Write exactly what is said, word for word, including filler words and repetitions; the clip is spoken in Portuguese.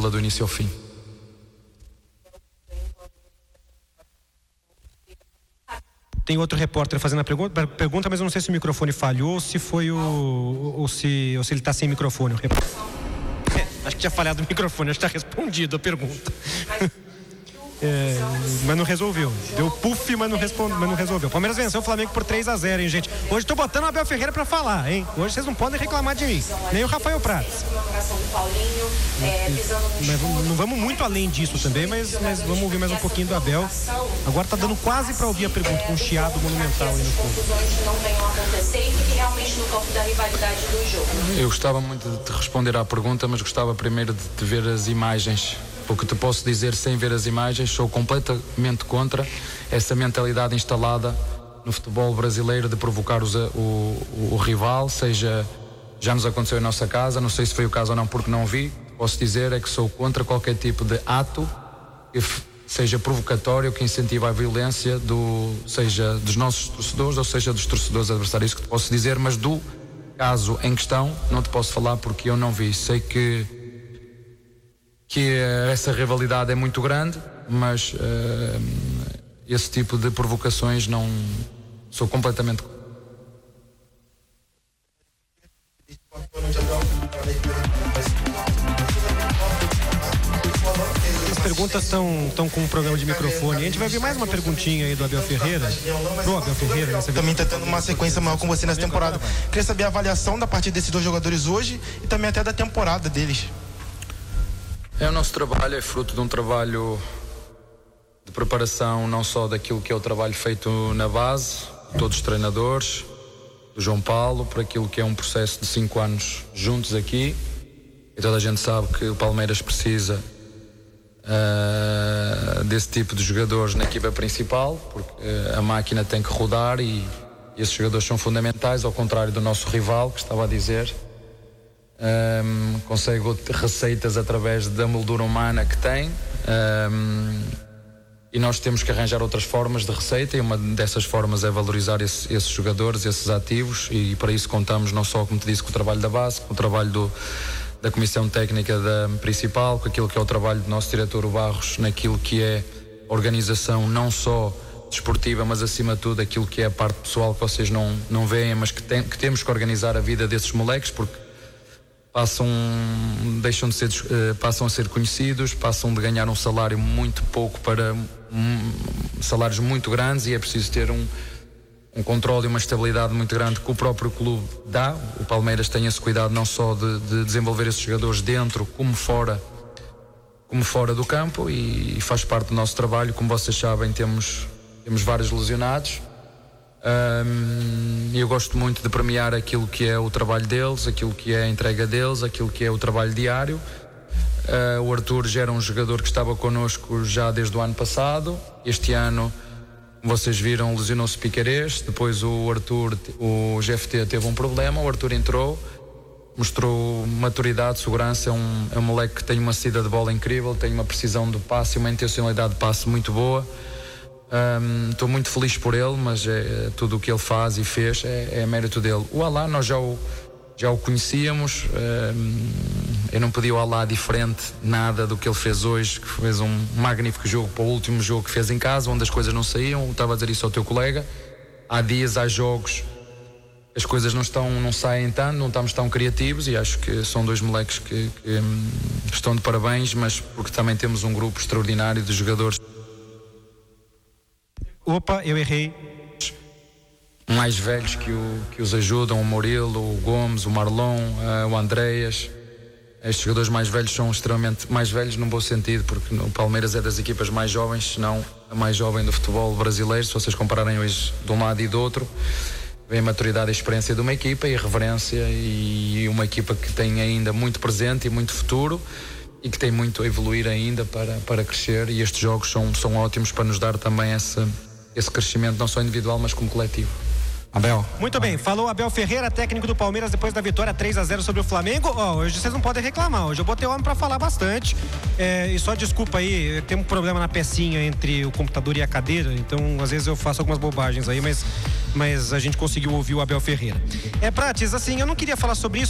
ouvi-la do início ao fim. Tem outro repórter fazendo a pergunta, pergunta, mas eu não sei se o microfone falhou ou se foi o. ou se, ou se ele está sem microfone. É, acho que tinha falhado o microfone, acho que está respondido a pergunta. É, mas não resolveu. Deu puff, mas não, responde, mas não resolveu. O Palmeiras venceu o Flamengo por três a zero, hein, gente? Hoje tô botando o Abel Ferreira pra falar, hein? Hoje vocês não podem reclamar de mim. Nem o Rafael Prats. Mas não vamos muito além disso também, mas, mas vamos ouvir mais um pouquinho do Abel. Agora tá dando quase pra ouvir a pergunta, com um chiado monumental aí no fundo. Eu gostava muito de te responder à pergunta, mas gostava primeiro de te ver as imagens. O que te posso dizer sem ver as imagens, sou completamente contra essa mentalidade instalada no futebol brasileiro de provocar os, o, o, o rival, seja, já nos aconteceu em nossa casa, não sei se foi o caso ou não porque não vi, posso dizer é que sou contra qualquer tipo de ato que seja provocatório, que incentiva a violência, do, seja dos nossos torcedores ou seja dos torcedores adversários, isso que te posso dizer, mas do caso em questão não te posso falar porque eu não vi, sei que que essa rivalidade é muito grande, mas uh, esse tipo de provocações não sou completamente. As perguntas estão estão com um problema de microfone. A gente vai ver mais uma perguntinha aí do Abel Ferreira. Pro Abel Ferreira, né? Também está tendo uma sequência maior com você nessa temporada. Queria saber a avaliação da partida desses dois jogadores hoje e também até da temporada deles. É, o nosso trabalho é fruto de um trabalho de preparação não só daquilo que é o trabalho feito na base, de todos os treinadores, do João Paulo, por aquilo que é um processo de cinco anos juntos aqui. E toda a gente sabe que o Palmeiras precisa uh, desse tipo de jogadores na equipa principal, porque uh, a máquina tem que rodar e, e esses jogadores são fundamentais, ao contrário do nosso rival, que estava a dizer. Um, consegue receitas através da moldura humana que tem, um, e nós temos que arranjar outras formas de receita, e uma dessas formas é valorizar esse, esses jogadores, esses ativos, e para isso contamos não só, como te disse, com o trabalho da base, com o trabalho do, da comissão técnica da principal, com aquilo que é o trabalho do nosso diretor, o Barros, naquilo que é organização não só desportiva, mas acima de tudo aquilo que é a parte pessoal que vocês não, não veem, mas que, tem, que temos que organizar a vida desses moleques, porque passam, deixam de ser, uh, passam a ser conhecidos, passam de ganhar um salário muito pouco para um, salários muito grandes, e é preciso ter um, um controle e uma estabilidade muito grande que o próprio clube dá. O Palmeiras tem esse cuidado não só de, de desenvolver esses jogadores dentro como fora, como fora do campo, e, e faz parte do nosso trabalho. Como vocês sabem, temos, temos vários lesionados. Um, eu gosto muito de premiar aquilo que é o trabalho deles, aquilo que é a entrega deles, aquilo que é o trabalho diário. Uh, o Arthur já era um jogador que estava connosco já desde o ano passado. Este ano, como vocês viram, lesionou-se Piquerez. Depois o Arthur, o G F T teve um problema. O Arthur entrou, mostrou maturidade, segurança. É um, é um moleque que tem uma saída de bola incrível, tem uma precisão de passe e uma intencionalidade de passe muito boa. Estou um, muito feliz por ele, mas é, tudo o que ele faz e fez é, é mérito dele. O Alá nós já o, já o conhecíamos, um, eu não pedi ao Alá diferente nada do que ele fez hoje, que fez um magnífico jogo para o último jogo que fez em casa, onde as coisas não saíam. Eu estava a dizer isso ao teu colega, há dias, há jogos, as coisas não, estão, não saem tanto, não estamos tão criativos, e acho que são dois moleques que, que um, estão de parabéns, mas porque também temos um grupo extraordinário de jogadores. Opa, eu errei. Mais velhos que, o, que os ajudam, o Murilo, o Gomes, o Marlon, uh, o Andreas. Estes jogadores mais velhos são extremamente mais velhos num bom sentido, porque o Palmeiras é das equipas mais jovens, se não a mais jovem do futebol brasileiro. Se vocês compararem hoje de um lado e do outro, vem a maturidade e a experiência de uma equipa, e a reverência, e uma equipa que tem ainda muito presente e muito futuro, e que tem muito a evoluir ainda para, para crescer, e estes jogos são, são ótimos para nos dar também essa, esse crescimento, não só individual, mas como coletivo. Abel. Muito bem, falou Abel Ferreira, técnico do Palmeiras depois da vitória três a zero sobre o Flamengo. Oh, hoje vocês não podem reclamar, hoje eu botei o homem pra falar bastante, é, e só desculpa aí, tem um problema na pecinha entre o computador e a cadeira, então às vezes eu faço algumas bobagens aí, mas, mas a gente conseguiu ouvir o Abel Ferreira. É, Prates, assim, eu não queria falar sobre isso